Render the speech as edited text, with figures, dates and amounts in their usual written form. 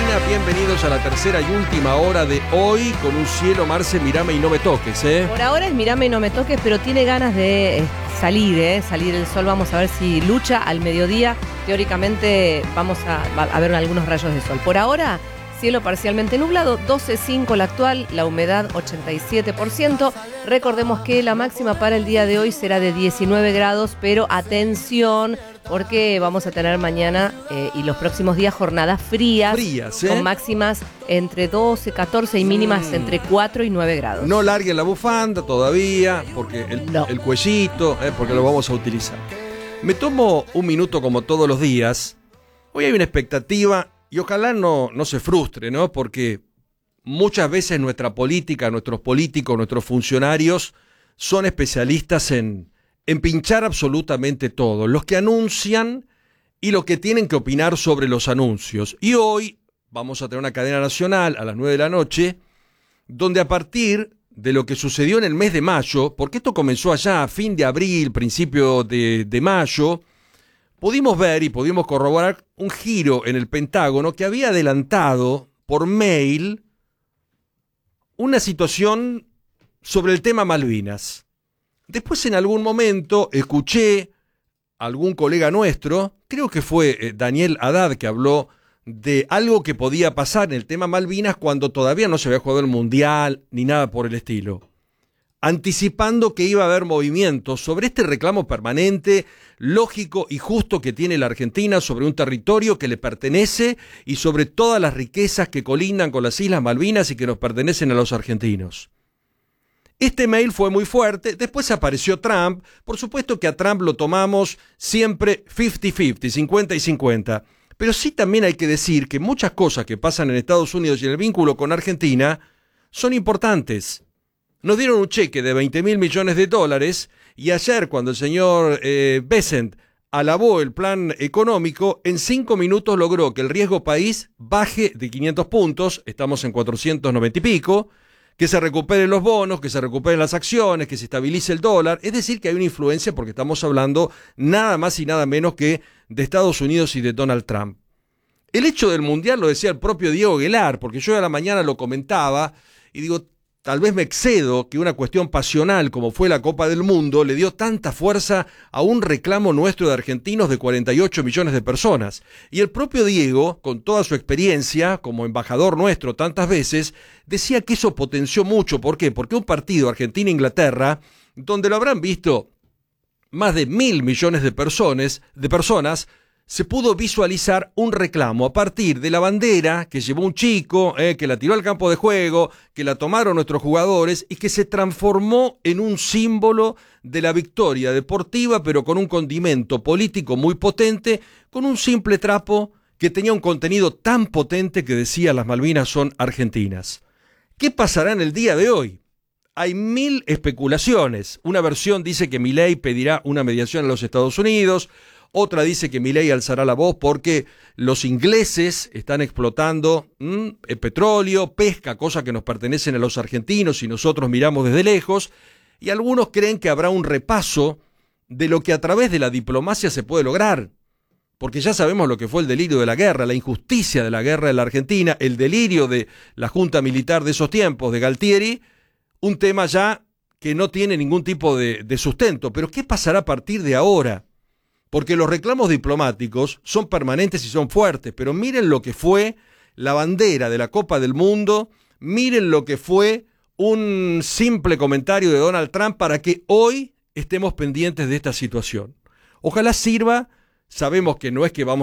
Argentina, bienvenidos a la tercera y última hora de hoy con un cielo, Marce, mirame y no me toques, ¿eh? Por ahora es mirame y no me toques, pero tiene ganas de salir el sol. Vamos a ver si lucha al mediodía. Teóricamente vamos a ver algunos rayos de sol. Por ahora, cielo parcialmente nublado, 12.5 la actual, la humedad 87%. Recordemos que la máxima para el día de hoy será de 19 grados, pero atención, porque vamos a tener mañana y los próximos días jornadas frías, con máximas entre 12, 14 y mínimas entre 4 y 9 grados. No larguen la bufanda todavía, porque el cuellito, porque lo vamos a utilizar. Me tomo un minuto como todos los días. Hoy hay una expectativa y ojalá no se frustre, ¿no? Porque muchas veces nuestra política, nuestros políticos, nuestros funcionarios son especialistas en pinchar absolutamente todo, los que anuncian y los que tienen que opinar sobre los anuncios. Y hoy vamos a tener una cadena nacional a las 9 de la noche, donde a partir de lo que sucedió en el mes de mayo, porque esto comenzó allá a fin de abril, principio de mayo, pudimos ver y pudimos corroborar un giro en el Pentágono que había adelantado por mail una situación sobre el tema Malvinas. Después en algún momento escuché a algún colega nuestro, creo que fue Daniel Haddad, que habló de algo que podía pasar en el tema Malvinas cuando todavía no se había jugado el Mundial ni nada por el estilo, anticipando que iba a haber movimientos sobre este reclamo permanente, lógico y justo que tiene la Argentina sobre un territorio que le pertenece y sobre todas las riquezas que colindan con las Islas Malvinas y que nos pertenecen a los argentinos. Este mail fue muy fuerte, después apareció Trump, por supuesto que a Trump lo tomamos siempre 50-50, 50 y 50, pero sí también hay que decir que muchas cosas que pasan en Estados Unidos y en el vínculo con Argentina son importantes. Nos dieron un cheque de $20.000 millones y ayer cuando el señor Bessent alabó el plan económico, en 5 minutos logró que el riesgo país baje de 500 puntos, estamos en 490 y pico, que se recuperen los bonos, que se recuperen las acciones, que se estabilice el dólar. Es decir, que hay una influencia porque estamos hablando nada más y nada menos que de Estados Unidos y de Donald Trump. El hecho del Mundial lo decía el propio Diego Aguilar, porque yo a la mañana lo comentaba y digo, tal vez me excedo que una cuestión pasional como fue la Copa del Mundo le dio tanta fuerza a un reclamo nuestro de argentinos de 48 millones de personas. Y el propio Diego, con toda su experiencia como embajador nuestro tantas veces, decía que eso potenció mucho. ¿Por qué? Porque un partido Argentina-Inglaterra, donde lo habrán visto más de 1.000 millones de personas, se pudo visualizar un reclamo a partir de la bandera que llevó un chico, que la tiró al campo de juego, que la tomaron nuestros jugadores y que se transformó en un símbolo de la victoria deportiva, pero con un condimento político muy potente, con un simple trapo que tenía un contenido tan potente que decía las Malvinas son argentinas. ¿Qué pasará en el día de hoy? Hay 1.000 especulaciones. Una versión dice que Milei pedirá una mediación a los Estados Unidos. Otra dice que Milei alzará la voz porque los ingleses están explotando el petróleo, pesca, cosas que nos pertenecen a los argentinos y nosotros miramos desde lejos. Y algunos creen que habrá un repaso de lo que a través de la diplomacia se puede lograr. Porque ya sabemos lo que fue el delirio de la guerra, la injusticia de la guerra de la Argentina, el delirio de la junta militar de esos tiempos, de Galtieri, un tema ya que no tiene ningún tipo de sustento. Pero ¿qué pasará a partir de ahora? Porque los reclamos diplomáticos son permanentes y son fuertes, pero miren lo que fue la bandera de la Copa del Mundo, miren lo que fue un simple comentario de Donald Trump para que hoy estemos pendientes de esta situación. Ojalá sirva, sabemos que no es que vamos